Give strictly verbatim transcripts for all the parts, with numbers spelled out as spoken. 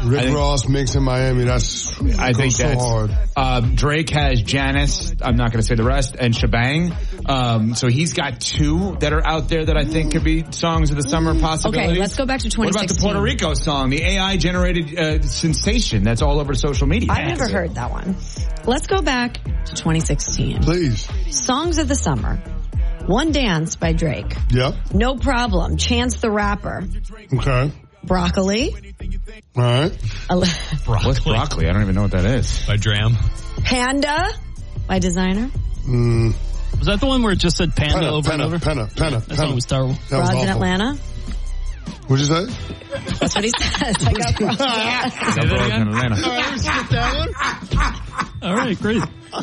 Rick think, Ross mix in Miami. That's I think so that's hard. Uh, Drake has Janice. I'm not going to say the rest, and Shebang. Um, so he's got two that are out there that I think could be songs of the summer possibilities. Okay, let's go back to twenty sixteen. What about the Puerto Rico song, the A I generated uh, sensation that's all over social media? I've never heard that one. Let's go back to twenty sixteen. Please. Songs of the summer. One Dance by Drake. Yep. No Problem, Chance the Rapper. Okay. Broccoli. All right. Broccoli. What's Broccoli? I don't even know what that is. By Dram. Panda by Designer. Mm. Was that the one where it just said Panda Penna, over Penna, and over? Penna, Penna, That song was terrible. That was Rods in awful. Atlanta. What'd you say? That's what he says. I got Rods in Say that Broken again? Atlanta. All right, we skipped that one. All right, great.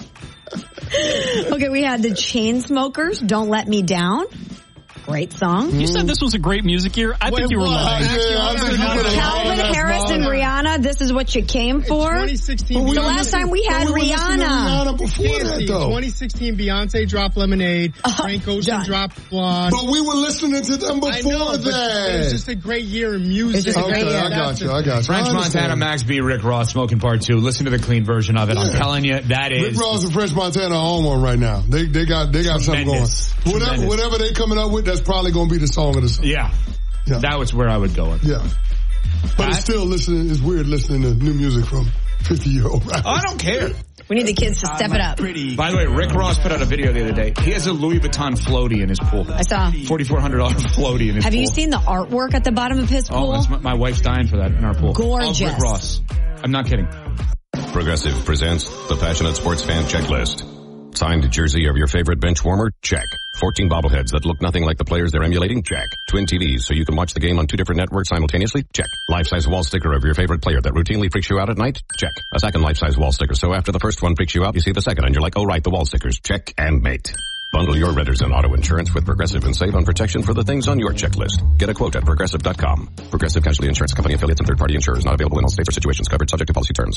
Okay, we had the Chainsmokers, Don't Let Me Down. Great song. You said this was a great music year. I think you were lying. Calvin Harris and Rihanna, This Is What You Came For. twenty sixteen. The last time we had But we were listening to Rihanna. Rihanna before that, Fancy. though. twenty sixteen Beyonce dropped Lemonade. Frank Ocean done. dropped Blonde. But we were listening to them before I know, but that. it was just a great year in music. It's just a great Okay, year. I got you. I got you. French I understand. Montana, Max B, Rick Ross, Smoking Part two. Listen to the clean version of it. I'm Yeah. telling you, that is... Rick Ross and French Montana are on one right now. They they got they got Tremendous. something going. Whatever Tremendous. whatever they coming up with, that's probably going to be the song of the summer. Yeah. Yeah. That was where I would go with. Yeah. But it's That- still listening. It's weird listening to new music from fifty year old rappers. I don't care. We need the kids to step it up. By the way, Rick Ross put out a video the other day. He has a Louis Vuitton floaty in his pool. I saw. forty-four hundred dollars floaty in his Have pool. you seen the artwork at the bottom of his Oh, pool? that's my, my wife's dying for that in our pool. Gorgeous. Of Rick Ross. I'm not kidding. Progressive presents the Passionate Sports Fan Checklist. Signed jersey of your favorite bench warmer? Check. fourteen bobbleheads that look nothing like the players they're emulating? Check. Twin T Vs so you can watch the game on two different networks simultaneously? Check. Life-size wall sticker of your favorite player that routinely freaks you out at night? Check. A second life-size wall sticker so after the first one freaks you out, you see the second and you're like, oh right, the wall stickers. Check and mate. Bundle your renters and auto insurance with Progressive and save on protection for the things on your checklist. Get a quote at Progressive dot com. Progressive Casualty Insurance Company affiliates and third-party insurers not available in all states or situations covered subject to policy terms.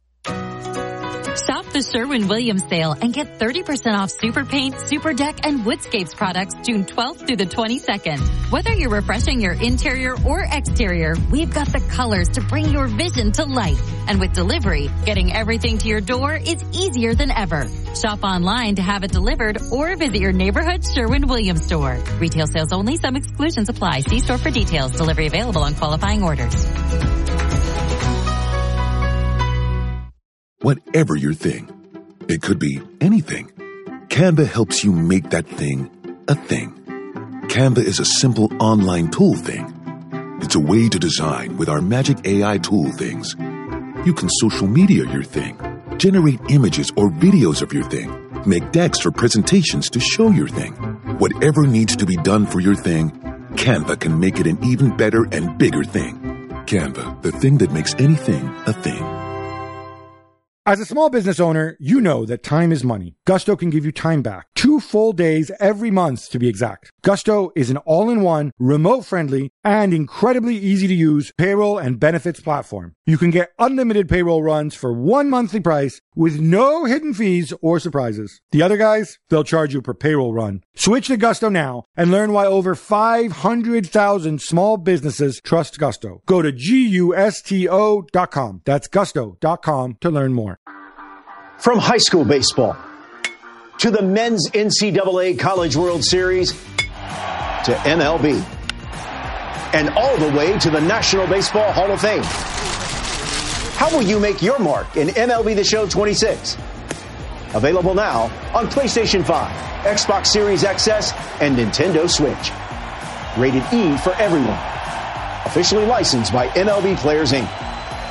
Shop the Sherwin-Williams sale and get thirty percent off Super Paint, Super Deck, and Woodscapes products June twelfth through the twenty-second. Whether you're refreshing your interior or exterior, we've got the colors to bring your vision to life. And with delivery, getting everything to your door is easier than ever. Shop online to have it delivered or visit your neighborhood Sherwin-Williams store. Retail sales only. Some exclusions apply. See store for details. Delivery available on qualifying orders. Whatever your thing, it could be anything. Canva helps you make that thing a thing. Canva is a simple online tool thing. It's a way to design with our magic A I tool things. You can social media your thing, generate images or videos of your thing, make decks or presentations to show your thing. Whatever needs to be done for your thing, Canva can make it an even better and bigger thing. Canva, the thing that makes anything a thing. As a small business owner, you know that time is money. Gusto can give you time back. Two full days every month, to be exact. Gusto is an all-in-one, remote-friendly, and incredibly easy-to-use payroll and benefits platform. You can get unlimited payroll runs for one monthly price with no hidden fees or surprises. The other guys, they'll charge you per payroll run. Switch to Gusto now and learn why over five hundred thousand small businesses trust Gusto. Go to gusto dot com. That's gusto dot com to learn more. From high school baseball to the men's N C double A College World Series to M L B and all the way to the National Baseball Hall of Fame. How will you make your mark in M L B The Show twenty-six? Available now on PlayStation five, Xbox Series X S, and Nintendo Switch. Rated E for everyone. Officially licensed by M L B Players, Incorporated.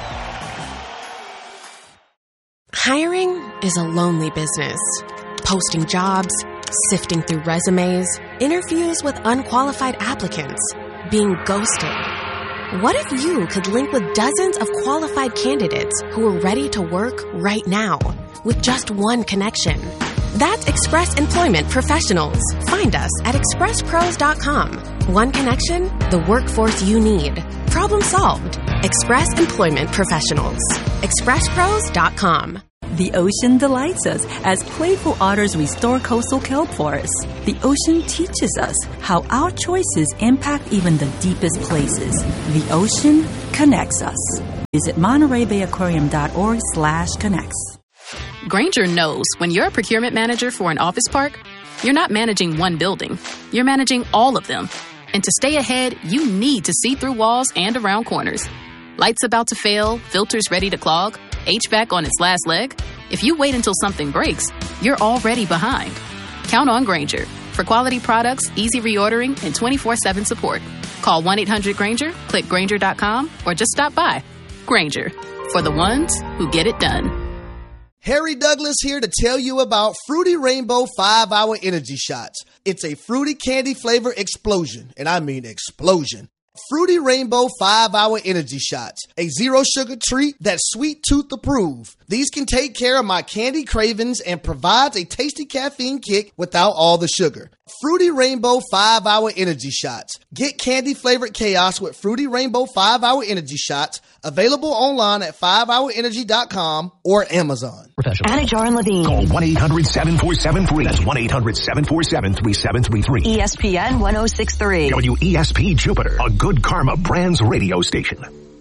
Hiring is a lonely business. Posting jobs, sifting through resumes, interviews with unqualified applicants, being ghosted. What if you could link with dozens of qualified candidates who are ready to work right now with just one connection? That's Express Employment Professionals. Find us at express pros dot com. One connection, the workforce you need. Problem solved. Express Employment Professionals. express pros dot com. The ocean delights us as playful otters restore coastal kelp forests. The ocean teaches us how our choices impact even the deepest places. The ocean connects us. Visit Monterey Bay Aquarium dot org slash connects. Grainger knows when you're a procurement manager for an office park, you're not managing one building. You're managing all of them. And to stay ahead, you need to see through walls and around corners. Lights about to fail, filters ready to clog, H V A C on its last leg. If you wait until something breaks, you're already behind. Count on Grainger for quality products, easy reordering, and twenty-four seven support. Call one eight hundred Grainger, click Grainger dot com, or just stop by. Grainger, for the ones who get it done. Harry Douglas here to tell you about Fruity Rainbow five hour Energy Shots. It's a fruity candy flavor explosion, and I mean explosion. Fruity Rainbow five hour Energy Shots, a zero sugar treat that's sweet tooth approved. These can take care of my candy cravings and provides a tasty caffeine kick without all the sugar. Fruity Rainbow five hour Energy Shots. Get candy flavored chaos with Fruity Rainbow five hour Energy Shots. Available online at five hour energy dot com or Amazon. Anna Jar and Levine. Call one eight hundred seven four seven three. That's one eight hundred seven four seven three seven three three. E S P N one oh six point three. W E S P Jupiter, a Good Karma Brands radio station.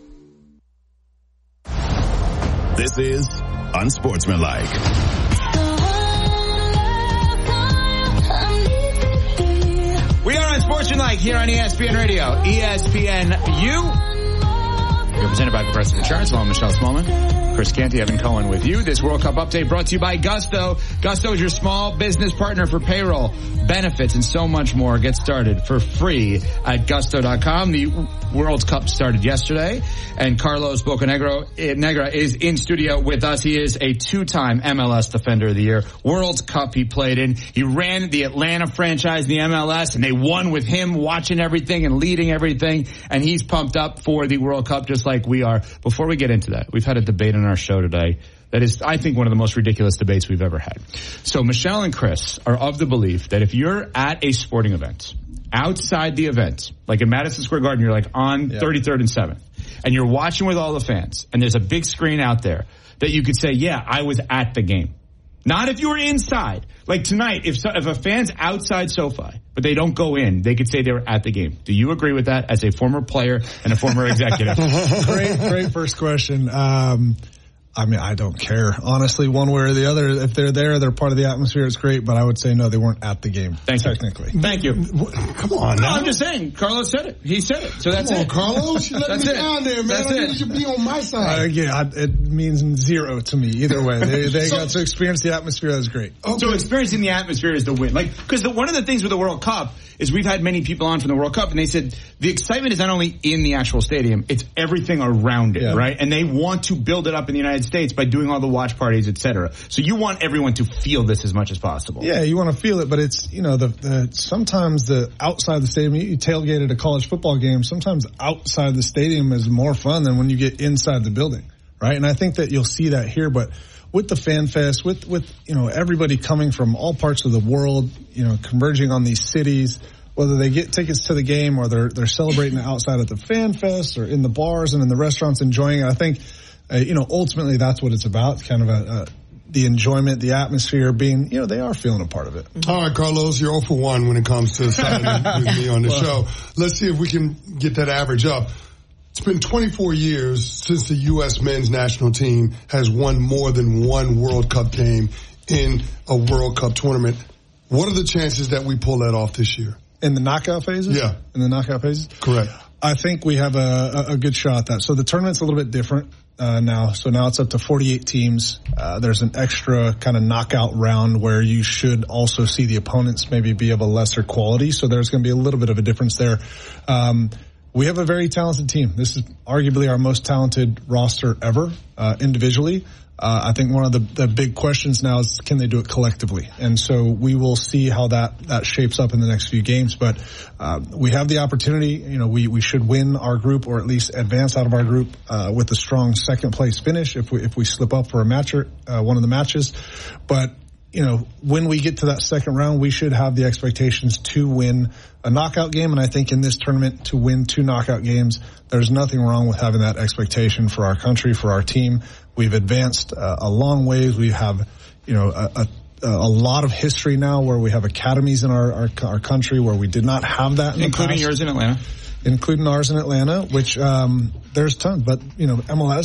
This is Unsportsmanlike. We are Unsportsmanlike here on E S P N Radio. E S P N U. Represented by Progressive Insurance. Hello, Michelle Smallman. Chris Canty, Evan Cohen with you. This World Cup update brought to you by Gusto. Gusto is your small business partner for payroll, benefits, and so much more. Get started for free at gusto dot com. The World Cup started yesterday, and Carlos Bocanegra Negra is in studio with us. He is a two-time M L S Defender of the Year. World Cup he played in. He ran the Atlanta franchise in the M L S, and they won with him watching everything and leading everything, and he's pumped up for the World Cup just like we are. Before we get into that, we've had a debate on our show today that is, I think, one of the most ridiculous debates we've ever had. So Michelle and Chris are of the belief that if you're at a sporting event, outside the event, like in Madison Square Garden, you're like on yeah. thirty-third and seventh, and you're watching with all the fans, and there's a big screen out there, that you could say, yeah, I was at the game. Not if you were inside. Like tonight, if so, if a fan's outside SoFi, but they don't go in, they could say they were at the game. Do you agree with that as a former player and a former executive? Great, great first question. Um, I mean, I don't care, honestly, one way or the other. If they're there, they're part of the atmosphere, it's great, but I would say no, they weren't at the game. Thank technically. You. Thank you. Come on, no, now. I'm just saying, Carlos said it. He said it. So that's Come on, it. Carlos, you let that's me it. down there, man. That's I think it. you should be on my side. Uh, yeah, I, it means zero to me either way. They, they so, got to experience the atmosphere. That's great. Okay. So experiencing the atmosphere is the win. Like, because one of the things with the World Cup is we've had many people on from the World Cup, and they said the excitement is not only in the actual stadium, it's everything around it, yeah. right? And they want to build it up in the United States by doing all the watch parties, et cetera. So you want everyone to feel this as much as possible. Yeah, you want to feel it, but it's, you know, the, the sometimes the outside the stadium, you tailgate at a college football game, sometimes outside the stadium is more fun than when you get inside the building, right? And I think that you'll see that here, but with the Fan Fest, with, with, you know, everybody coming from all parts of the world, you know, converging on these cities, whether they get tickets to the game or they're, they're celebrating outside at the Fan Fest or in the bars and in the restaurants enjoying it. I think, uh, you know, ultimately that's what it's about, kind of a, a, the enjoyment, the atmosphere being, you know, they are feeling a part of it. All right, Carlos, you're zero for one when it comes to signing with me on the well, show. Let's see if we can get that average up. It's been twenty-four years since the U S men's national team has won more than one World Cup game in a World Cup tournament. What are the chances that we pull that off this year? In the knockout phases? Yeah. In the knockout phases? Correct. I think we have a, a good shot at that. So the tournament's a little bit different uh, now. So now it's up to forty-eight teams. Uh, there's an extra kind of knockout round where you should also see the opponents maybe be of a lesser quality. So there's going to be a little bit of a difference there. Um, we have a very talented team. This is arguably our most talented roster ever, uh, individually. Uh, I think one of the, the big questions now is, can they do it collectively? And so we will see how that, that shapes up in the next few games. But uh, we have the opportunity. You know, we, we should win our group or at least advance out of our group uh, with a strong second place finish if we if we slip up for a match or uh, one of the matches. But you know, when we get to that second round, we should have the expectations to win a knockout game. And I think in this tournament, to win two knockout games, there's nothing wrong with having that expectation for our country, for our team. We've advanced uh, a long ways. We have, you know, a, a, a lot of history now where we have academies in our, our, our country where we did not have that in including the past. yours in Atlanta. including ours in Atlanta, which um, there's tons. But, you know, M L S